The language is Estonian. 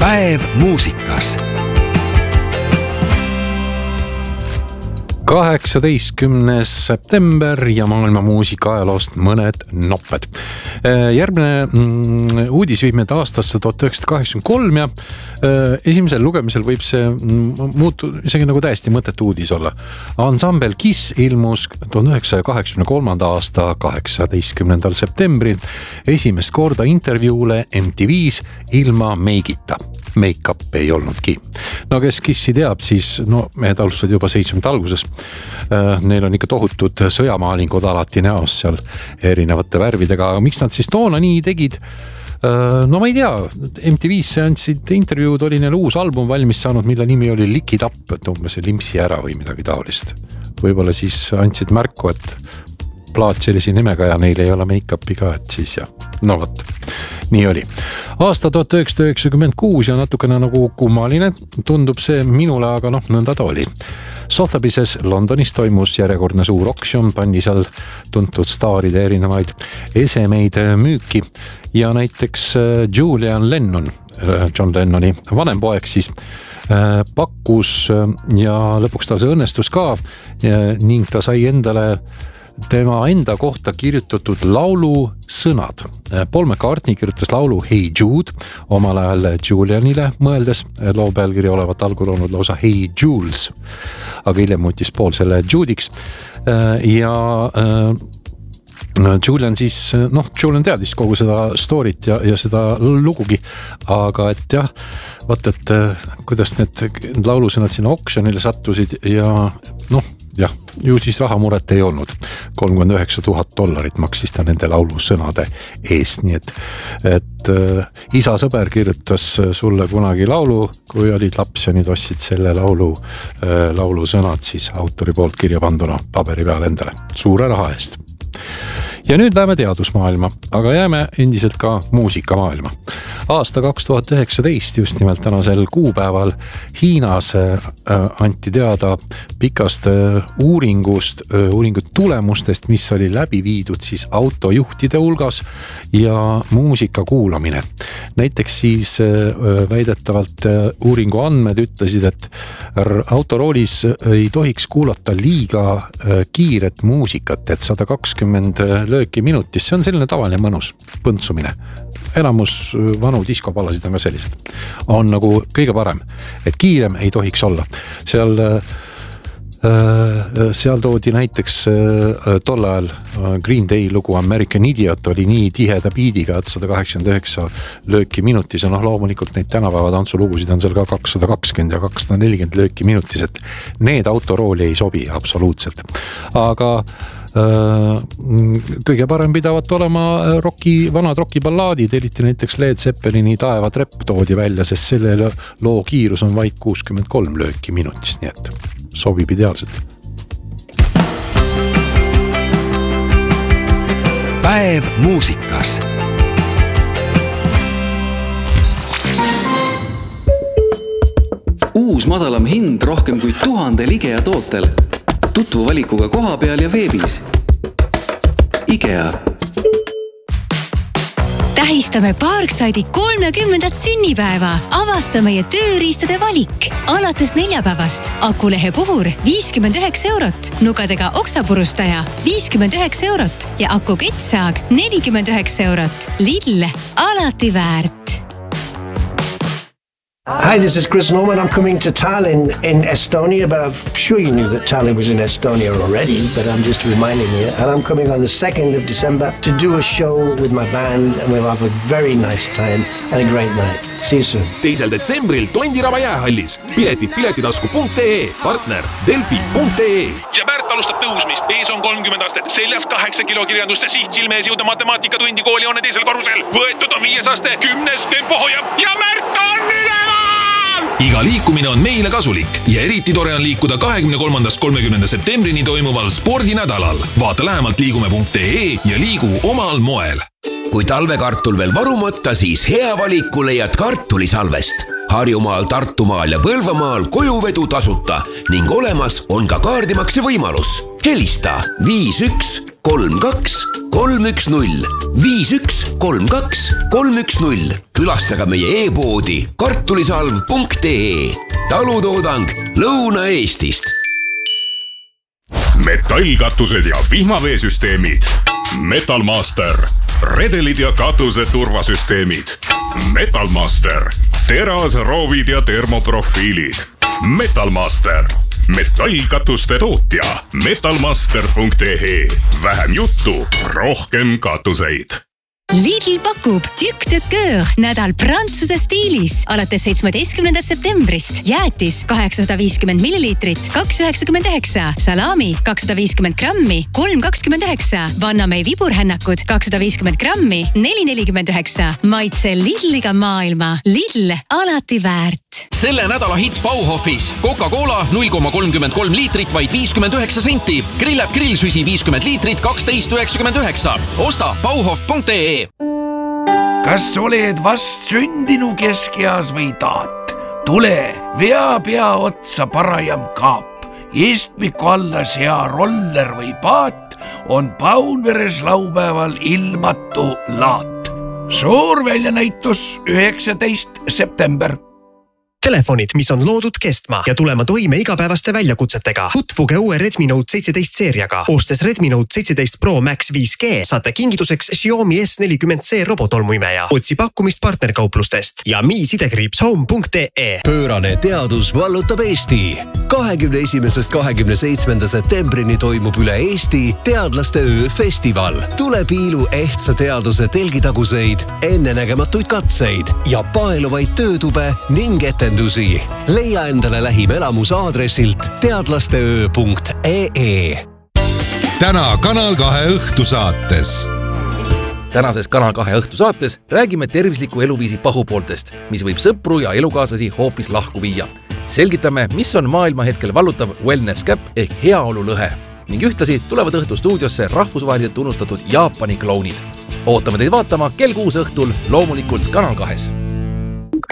Päev muusikas. 18. september ja maailma muusika ajaloost mõned nopped. Järgmine uudis viib meid aastasse 1983 ja esimesel lugemisel võib see muutuda isegi nagu täiesti mõttetu uudis olla. Ansambel Kiss ilmus 1983. aasta 18. septembril esimest korda intervjuule MTV's ilma meigita. Make-up ei olnudki. No kes Kissi teab, siis mehed alustasid juba 70 alguses. Neil on ikka tohutud sõjamaalingud alati näos seal erinevate värvidega, aga miks nad siis toona nii tegid? No ma ei tea, MTV'sse andsid intervjuud, oli neil uus album valmis saanud, mille nimi oli Lick It Up, et umbes limpsi ära või midagi taolist. Võib-olla siis andsid märku, et plaat sellise nimega ja neil ei ole make-upi ka, et siis ja võt, nii oli. Aasta 1996 ja natukene nagu kummaline tundub see minule, aga nõnda ta oli. Sotheby's Londonis toimus järjekordne suur oksjon, pandi seal tuntud staaride erinevaid esemeid müüki ja näiteks Julian Lennon, John Lennoni vanem poeg siis, pakkus ja lõpuks tal see õnnestus ka ning ta sai endale tema enda kohta kirjutatud laulu sõnad. Paul McCartney kirjutas laulu Hey Jude, omal ajal Julianile mõeldes, loo pealkiri olevat algul olnud lausa Hey Jules, aga hiljem muutis Paul selle Judiks ja Julian siis, Julian teadis kogu seda storyt ja seda lugugi, aga et jah, et kuidas need laulusõnad sinna oksjonile sattusid ja ju siis rahamuret ei olnud. $39,000 maksis ta nende laulusõnade eest, nii et isa sõber kirjutas sulle kunagi laulu, kui olid laps ja nüüd ostsid selle laulusõnad siis autori poolt kirja panduna paberi peal endale suure raha eest. Ja nüüd läheme teadusmaailma, aga jääme endiselt ka muusikamaailma. Aasta 2019 just nimelt tänasel kuupäeval Hiinas anti teada pikast uuringu tulemustest, mis oli läbi viidud siis autojuhtide hulgas ja muusika kuulamine. Näiteks siis väidetavalt uuringu andmed ütlesid, et autoroolis ei tohiks kuulata liiga kiiret muusikat, et 120 lööki minutis, see on selline tavaline mõnus põntsumine. Enamus vanu diskopalasid on ka sellised. On nagu kõige parem, et kiirem ei tohiks olla. Seal toodi näiteks tol ajal Green Day lugu American Idiot oli nii tiheda biidiga, et 189 lööki minutis ja loomulikult neid tänapäeva tantsulugusid on seal ka 220 ja 240 lööki minutis, et need autorooli ei sobi absoluutselt. Aga kõige parem pidavat olema vanad rokiballaadid, eriti näiteks Led Zeppelini Taeva trepp toodi välja, sest selle loo kiirus on vaid 63 lööki minutis, nii et sobib ideaalselt. Päev muusikas. Uus madalam hind rohkem kui 1000 IKEA tootel. Tutvu valikuga koha peal ja veebis. IKEA. Tähistame Parkside'i 30. sünnipäeva. Avasta meie tööriistade valik. Alates neljapäevast akulehe puhur 59 €, nukadega oksapurustaja 59 € ja akuketsaag 49 €. Lidl, alati väärt. Hi, this is Chris Norman. I'm coming to Tallinn in Estonia, but I'm sure you knew that Tallinn was in Estonia already, but I'm just reminding you. And I'm coming on the 2nd of December to do a show with my band, and we'll have a very nice time and a great night. See you soon. 2. detsembril Tondiraba jäähallis. Piletid piletitasku.ee, partner Delfi.ee. Ja Märt alustab tõusmist. Ees on 30 aastat, seljas 8 kilo kirjanduste siht silme ees jõuda matemaatikatundi kooli on teisel korrusel. Võetud on 5 aste, 10 tempohoia ja Märt on üleval! Iga liikumine on meile kasulik ja eriti tore on liikuda 23. 30. septembrini toimuval spordinädalal. Vaata lähemalt liigume.ee ja liigu omal moel. Kui talvekartul veel varumata, siis hea valiku leiad kartulisalvest. Harjumaal, Tartumaal ja Põlvamaal kojuvedu tasuta ning olemas on ka kaardimakse võimalus. Helista 51 32 310 5132 310. Külastage meie e-poodi kartulisalv.ee. Talutoodang Lõuna-Eestist. Metallkatused ja vihmaveesüsteemid. Metalmaster. Redelid ja katuse turvasüsteemid. Metalmaster. Terasroovid ja termoprofiilid. Metalmaster. Metallkatuste tootja. Metalmaster.ee. Vähem juttu, rohkem katuseid. Lidl pakub Tükk de Coeur nädal Prantsuse stiilis. Alates 17. septembrist jäätis 850 milliliitrit 2,99, salami 250 grammi 3,29, Vannamei viburhännakud 250 grammi 4,49. Maitse Lidliga maailma. Lidl alati väärt. Selle nädala hitt Bauhofis. Coca-Cola 0,33 liitrit vaid 59 senti. Grillab grillsüsi 50 liitrit 12,99. Osta bauhof.ee. Kas oled vast sündinu keskeas või taat? Tule, vea pea otsa parajam kaap. Istmiku alla sea roller või paat on Paunveres laupäeval ilmatu laat. Suur väljanäitus 19. september. Telefonid, mis on loodud kestma ja tulema toime igapäevaste väljakutsetega. Tutvuge uue Redmi Note 17 seeriaga. Ostes Redmi Note 17 Pro Max 5G saate kingituseks Xiaomi S40C robotolmuimeja. Otsi pakkumist partnerkauplustest ja mi-home.ee. Pöörane teadus vallutab Eesti. 21.–27. septembrini toimub üle Eesti teadlaste öö festival. Tule piilu ehtsa teaduse telgitaguseid, ennenägematuid katseid ja paeluvaid töötube ning etendusi. Leia endale lähim elamus aadressilt teadlasteöö.ee. Täna Kanal 2 õhtusaates. Tänases Kanal 2 õhtusaates räägime tervisliku eluviisi pahupooltest, mis võib sõpru ja elukaaslasi hoopis lahku viia. Selgitame, mis on maailma hetkel vallutav wellness gap ehk heaolulõhe. Ning ühtlasi tulevad õhtu stuudiosse rahvusvaheliselt tunnustatud Jaapani klounid. Ootame teid vaatama kell 6 õhtul loomulikult Kanal 2.